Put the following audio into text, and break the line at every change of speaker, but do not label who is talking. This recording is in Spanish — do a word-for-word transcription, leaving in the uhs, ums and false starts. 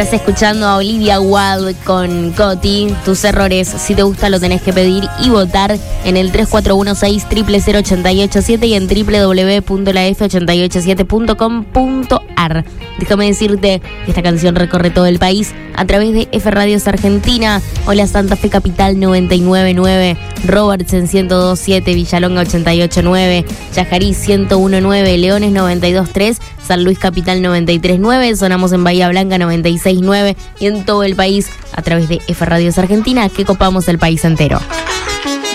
Estás escuchando a Olivia Wilde con Coti. Tus errores, si te gusta, lo tenés que pedir y votar en el tres cuatro uno seis cero cero cero ocho ocho siete y en doble u doble u doble u punto la f ocho ocho siete punto com punto a r. Déjame decirte que esta canción recorre todo el país a través de F Radios Argentina. Hola, Santa Fe Capital noventa y nueve punto nueve, Roberts en ciento dos punto siete, Villalonga ochenta y ocho punto nueve, Yajarí ciento uno punto nueve, Leones noventa y dos punto tres, San Luis Capital noventa y tres punto nueve, sonamos en Bahía Blanca noventa y seis punto nueve y en todo el país a través de F Radios Argentina, que copamos el país entero.